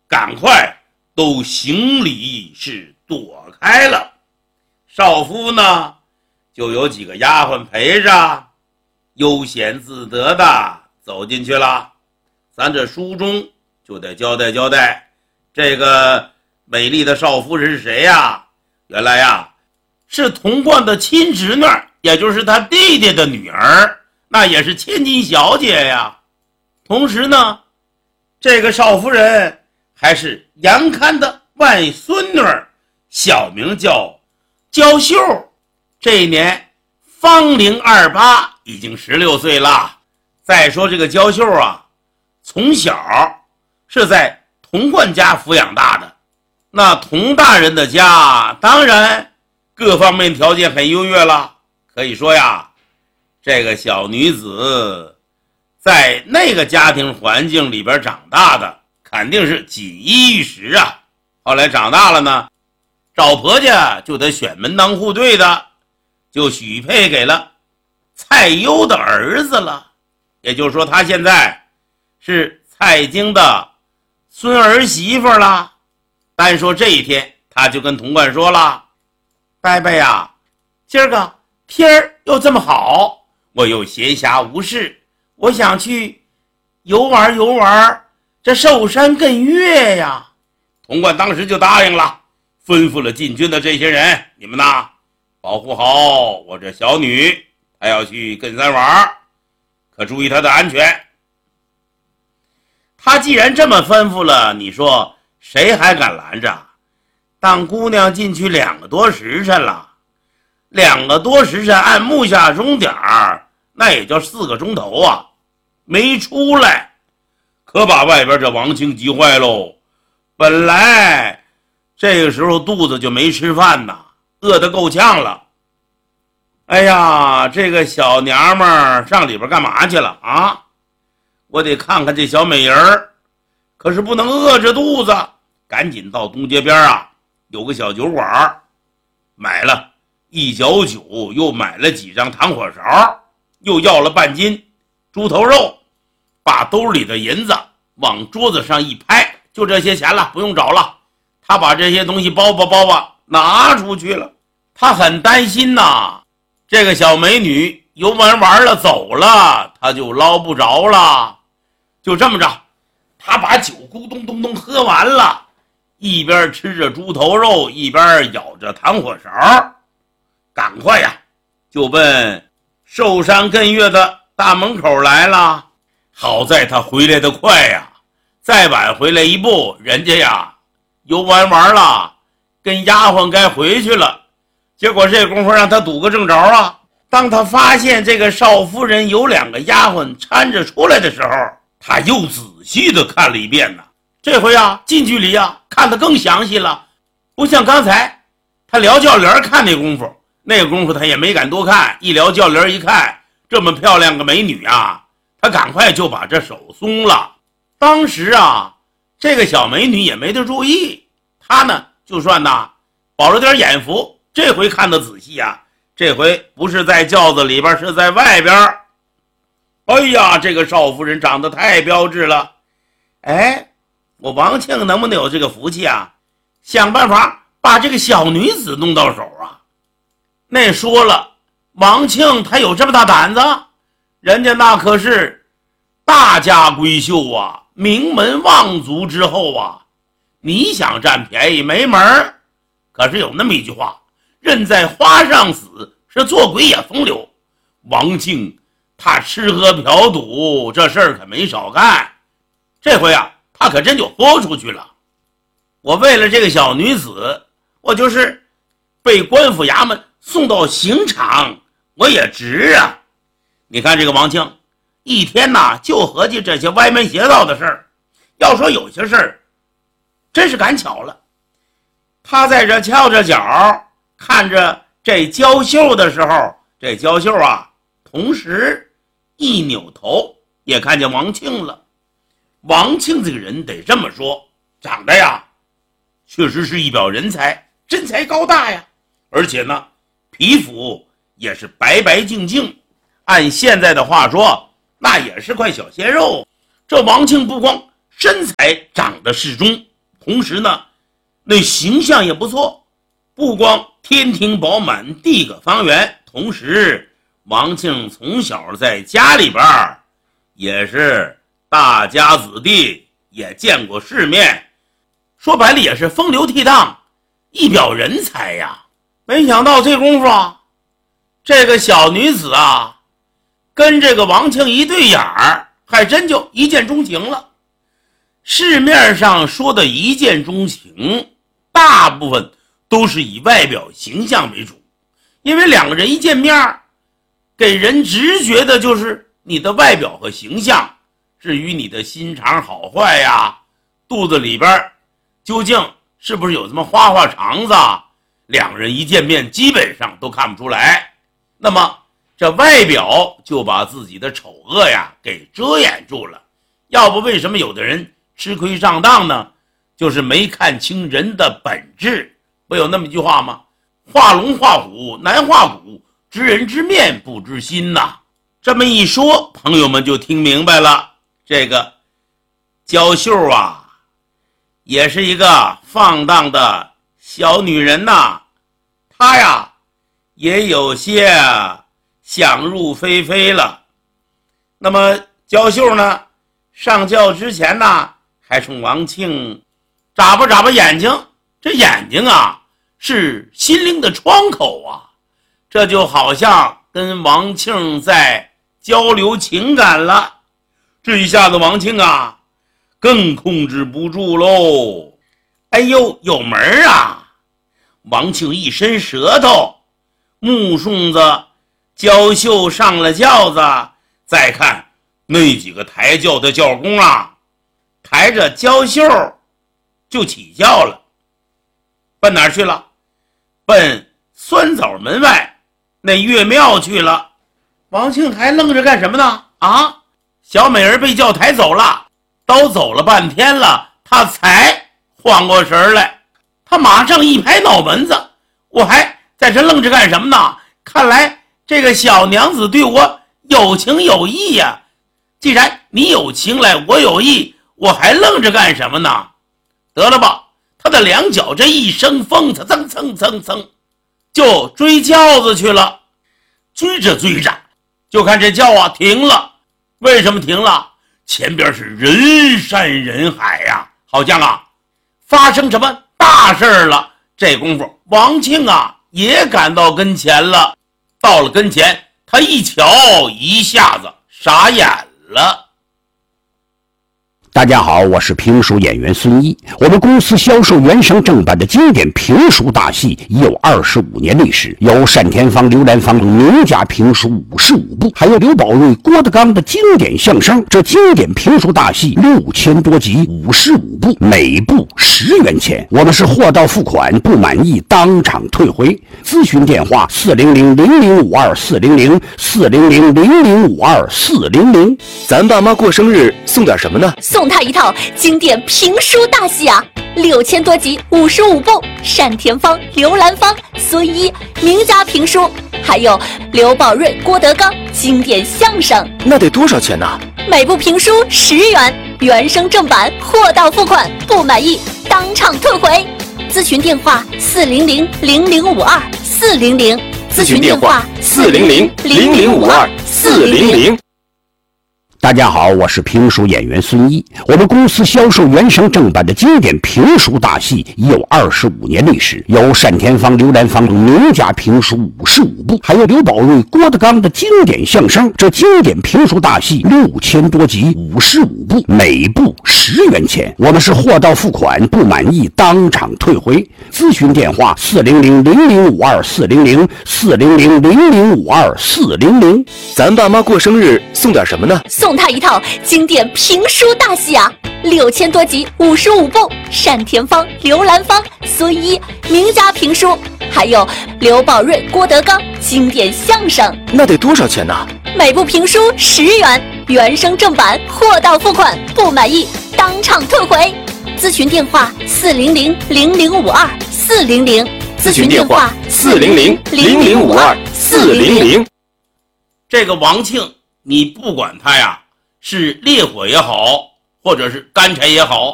赶快都行礼是躲开了。少夫呢，就有几个丫鬟陪着，悠闲自得的走进去了。咱这书中就得交代交代，这个美丽的少夫人是谁呀？原来呀，是童贯的亲侄女，也就是他弟弟的女儿，那也是千金小姐呀。同时呢，这个少夫人还是杨堪的外孙女，小名叫娇秀，这一年芳龄28，已经16岁了。再说这个娇秀啊，从小是在童贯家抚养大的。那童大人的家当然各方面条件很优越了，可以说呀，这个小女子在那个家庭环境里边长大的，肯定是锦衣玉食啊。后来长大了呢，找婆家就得选门当户对的，就许配给了蔡攸的儿子了。也就是说，他现在是蔡京的孙儿媳妇了。单说这一天，他就跟童贯说了：“伯伯呀，今儿个天儿又这么好，我又闲暇无事，我想去游玩游玩这寿山艮岳呀。”童贯当时就答应了，吩咐了禁军的这些人：“你们呐，保护好我这小女，她要去艮山玩，可注意她的安全。”他既然这么吩咐了，你说谁还敢拦着？当姑娘进去2个多时辰了，2个多时辰按木下钟点那也叫4个钟头啊，没出来，可把外边这王庆急坏喽。本来这个时候肚子就没吃饭呐，饿得够呛了。哎呀，这个小娘们儿上里边干嘛去了啊？我得看看这小美人儿，可是不能饿着肚子，赶紧到东街边有个小酒馆，买了1角酒，又买了几张糖火勺，又要了半斤猪头肉，把兜里的银子往桌子上一拍，就这些钱了，不用找了。他把这些东西包吧拿出去了。他很担心呐，这个小美女游玩了走了，他就捞不着了。就这么着，他把酒咕咚咚咚喝完了，一边吃着猪头肉，一边咬着糖火勺，赶快呀，就奔寿山艮岳的大门口来了。好在他回来的快呀，再晚回来一步，人家呀游玩了，跟丫鬟该回去了。结果这功夫让他堵个正着啊！当他发现这个少夫人有2个丫鬟搀着出来的时候，他又仔细的看了一遍呢。这回近距离看得更详细了，不像刚才他撩轿帘看那功夫，他也没敢多看，一撩轿帘一看，这么漂亮个美女他赶快就把这手松了。当时这个小美女也没得注意，他呢就算保了点眼福，这回看得仔细这回不是在轿子里边，是在外边。哎呀，这个少夫人长得太标致了。哎，我王庆能不能有这个福气想办法把这个小女子弄到手那说了，王庆他有这么大胆子，人家那可是大家闺秀名门望族之后你想占便宜没门。可是有那么一句话，人在花上死，是做鬼也风流。王庆他吃喝嫖赌这事儿可没少干，这回他可真就豁出去了。我为了这个小女子，我就是被官府衙门送到刑场，我也值啊。你看这个王庆一天就合计这些歪门邪道的事儿，要说有些事儿真是赶巧了。他在这翘着脚看着这娇秀的时候，这娇秀同时一扭头也看见王庆了。王庆这个人得这么说，长得确实是一表人才，身材高大呀，而且呢皮肤也是白白净净，按现在的话说那也是块小鲜肉。这王庆不光身材长得适中， 同时呢，那形象也不错，不光天庭饱满，地阁方圆，同时王庆从小在家里边也是大家子弟，也见过世面，说白了也是风流倜傥，一表人才呀。没想到这功夫这个小女子跟这个王庆一对眼儿，还真就一见钟情了。市面上说的一见钟情，大部分都是以外表形象为主，因为两个人一见面，给人直觉的就是你的外表和形象，至于你的心肠好坏呀，肚子里边究竟是不是有这么花花肠子，两人一见面基本上都看不出来。那么这外表就把自己的丑恶给遮掩住了，要不为什么有的人吃亏上当呢？就是没看清人的本质。不有那么一句话吗？画龙画虎难画骨，知人知面不知心呐。这么一说，朋友们就听明白了，这个娇秀也是一个放荡的小女人呐，她也有些想入非非了。那么娇秀呢，上轿之前还冲王庆眨巴眼睛，这眼睛是心灵的窗口这就好像跟王庆在交流情感了。这一下子王庆更控制不住喽。哎呦，有门王庆一伸舌头，目送着娇秀上了轿子，再看那几个抬轿的轿工抬着娇秀就起轿了。奔哪儿去了？奔酸枣门外那岳庙去了。王庆还愣着干什么呢？小美人被轿抬走了，都走了半天了，他才缓过神来。他马上一拍脑门子，我还在这愣着干什么呢？看来这个小娘子对我有情有义呀。既然你有情来，我有意，我还愣着干什么呢？得了吧，他的两脚这一生风，他蹭蹭蹭蹭就追轿子去了。追着就看这轿停了。为什么停了？前边是人山人海好像发生什么大事了。这功夫王庆也赶到跟前了。到了跟前，他一瞧，一下子傻眼了。 大家好，我是评书演员孙一。我们公司销售原声正版的经典评书大戏已有25年历史，有单田芳、刘兰芳名家评书55部，还有刘宝瑞、郭德纲的经典相声。这经典评书大戏6000多集，55部，每部10元钱。我们是货到付款，不满意当场退回。咨询电话400-0052-400，400-0052-400。 咱爸妈过生日送点什么呢？ 送他一套经典评书大戏6000多集，55部，单田芳、刘兰芳、孙一名家评书，还有刘宝瑞、郭德纲经典相声。 那得多少钱呢？ 每部评书10元，原声正版，货到付款，不满意当场退回。咨询电话400-0052-400， 咨询电话400-0052-400。 大家好，我是评书演员孙一。我们公司销售原声正版的经典评书大戏已有25年历史，有单田芳、刘兰芳名家评书55部，还有刘宝瑞、郭德纲的经典相声。这经典评书大戏6000多集，55部，每部10元钱。我们是货到付款，不满意当场退回。咨询电话400-0052-400，400-0052-400。 咱爸妈过生日送点什么呢？ 送他一套经典评书大戏6000多集，55部，单田芳、刘兰芳、孙一名家评书，还有刘宝瑞、郭德纲经典相声。 那得多少钱呢？ 每部评书10元，原声正版，货到付款，不满意当场退回。咨询电话400-0052-400， 咨询电话400-0052-400。 这个王庆，你不管他是烈火也好，或者是干柴也好，